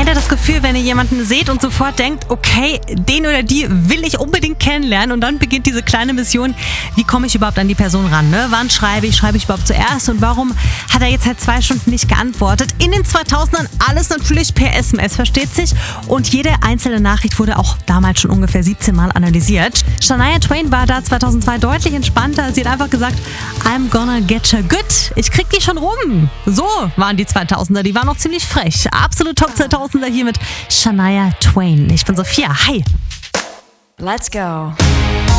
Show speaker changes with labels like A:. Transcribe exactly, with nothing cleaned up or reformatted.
A: Kennt ihr das Gefühl, wenn ihr jemanden seht und sofort denkt, okay, den oder die will ich unbedingt kennenlernen, und dann beginnt diese kleine Mission, wie komme ich überhaupt an die Person ran? Ne? Wann schreibe ich? Schreibe ich überhaupt zuerst? Und warum hat er jetzt seit zwei Stunden nicht geantwortet? In den zweitausendern alles natürlich per S M S, versteht sich. Und jede einzelne Nachricht wurde auch damals schon ungefähr siebzehn Mal analysiert. Shania Twain war da zweitausendzwei deutlich entspannter. Sie hat einfach gesagt, I'm gonna get you good. Ich krieg die schon rum. So waren die zweitausender. Die waren noch ziemlich frech. Absolut Top zweitausender hier mit Shania Twain. Ich bin Sophia. Hi.
B: Let's go.